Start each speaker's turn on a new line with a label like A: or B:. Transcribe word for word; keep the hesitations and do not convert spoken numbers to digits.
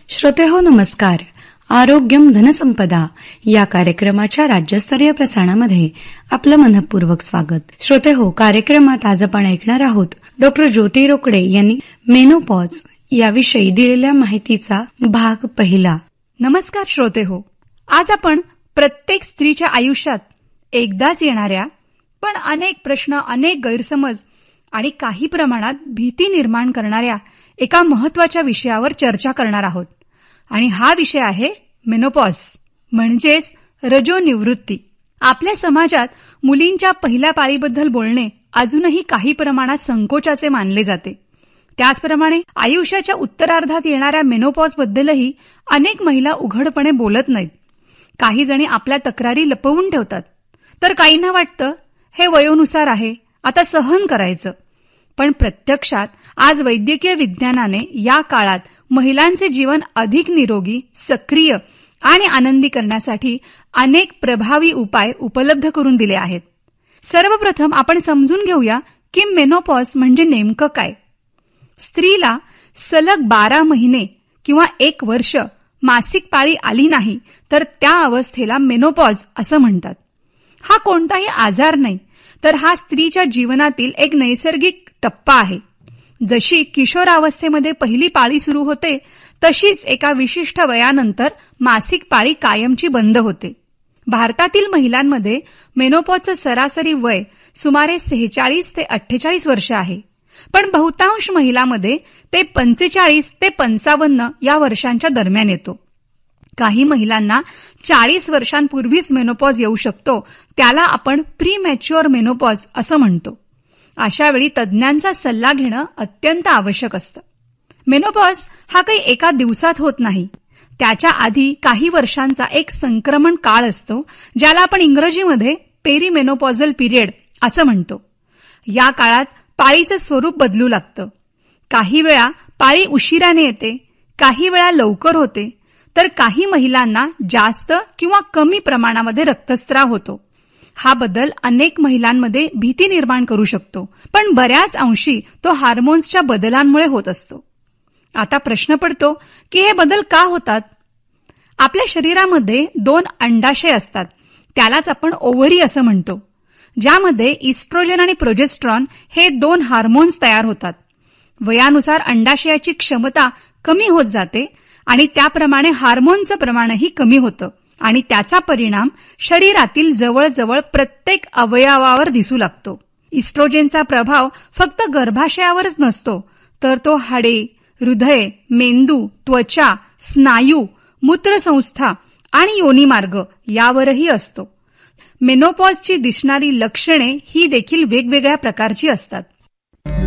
A: श्रोतेहो नमस्कार. आरोग्यम धनसंपदा या कार्यक्रमाच्या राज्यस्तरीय प्रसारणामध्ये आपलं मनपूर्वक स्वागत. श्रोतेहो, कार्यक्रमात आज आपण ऐकणार आहोत डॉक्टर ज्योती रोकडे यांनी मेनोपॉज याविषयी दिलेल्या माहितीचा भाग पहिला.
B: नमस्कार श्रोतेहो, आज आपण प्रत्येक स्त्रीच्या आयुष्यात एकदाच येणाऱ्या पण अनेक प्रश्न, अनेक गैरसमज आणि काही प्रमाणात भीती निर्माण करणाऱ्या एका महत्वाच्या विषयावर चर्चा करणार आहोत. आणि हा विषय आहे मेनोपॉज म्हणजेच रजोनिवृत्ती. आपल्या समाजात मुलींच्या पहिल्या पाळीबद्दल बोलणे अजूनही काही प्रमाणात संकोचाचे मानले जाते. त्याचप्रमाणे आयुष्याच्या उत्तरार्धात येणाऱ्या मेनोपॉजबद्दलही अनेक महिला उघडपणे बोलत नाहीत. काही जणी आपल्या तक्रारी लपवून ठेवतात, तर काहींना वाटतं हे वयोनुसार आहे, आता सहन करायचं. पण प्रत्यक्षात आज वैद्यकीय विज्ञानाने या काळात महिलांचे जीवन अधिक निरोगी, सक्रिय आणि आनंदी करण्यासाठी अनेक प्रभावी उपाय उपलब्ध करून दिले आहेत. सर्वप्रथम आपण समजून घेऊया की मेनोपॉज म्हणजे नेमकं काय. स्त्रीला सलग बारा महिने किंवा एक वर्ष मासिक पाळी आली नाही तर त्या अवस्थेला मेनोपॉज असं म्हणतात. हा कोणताही आजार नाही, तर हा स्त्रीच्या जीवनातील एक नैसर्गिक टप्पा आहे. जशी किशोरावस्थेमध्ये पहिली पाळी सुरू होते, तशीच एका विशिष्ट वयानंतर मासिक पाळी कायमची बंद होते. भारतातील महिलांमध्ये मेनोपॉजचं सरासरी वय सुमारे सेहेचाळीस ते अठ्ठेचाळीस वर्ष आहे. पण बहुतांश महिलांमध्ये ते पंचेचाळीस ते पंचावन्न या वर्षांच्या दरम्यान येतो. काही महिलांना चाळीस वर्षांपूर्वीच मेनोपॉज येऊ शकतो, त्याला आपण प्री मॅच्युअर मेनोपॉज असं म्हणतो. अशा वेळी तज्ज्ञांचा सल्ला घेणं अत्यंत आवश्यक असतं. मेनोपॉज हा काही एका दिवसात होत नाही. त्याच्या आधी काही वर्षांचा एक संक्रमण काळ असतो, ज्याला आपण इंग्रजीमध्ये पेरीमेनोपॉझल पिरियड असं म्हणतो. या काळात पाळीचं स्वरूप बदलू लागतं. काही वेळा पाळी उशिराने येते, काही वेळा लवकर होते, तर काही महिलांना जास्त किंवा कमी प्रमाणामध्ये रक्तस्राव होतो. हा बदल अनेक महिलांमध्ये भीती निर्माण करू शकतो, पण बऱ्याच अंशी तो हार्मोन्सच्या बदलांमुळे होत असतो. आता प्रश्न पडतो की हे बदल का होतात. आपल्या शरीरामध्ये दोन अंडाशय असतात, त्यालाच आपण ओव्हरी असं म्हणतो, ज्यामध्ये इस्ट्रोजन आणि प्रोजेस्ट्रॉन हे दोन हार्मोन्स तयार होतात. वयानुसार अंडाशयाची क्षमता कमी होत जाते आणि त्याप्रमाणे हार्मोनचं प्रमाणही कमी होतं आणि त्याचा परिणाम शरीरातील जवळजवळ प्रत्येक अवयवावर दिसू लागतो. इस्ट्रोजेनचा प्रभाव फक्त गर्भाशयावरच नसतो, तर तो हाडे, हृदय, मेंदू, त्वचा, स्नायू, मूत्रसंस्था आणि योनिमार्ग यावरही असतो. मेनोपॉजची दिसणारी लक्षणे ही देखील वेगवेगळ्या प्रकारची असतात.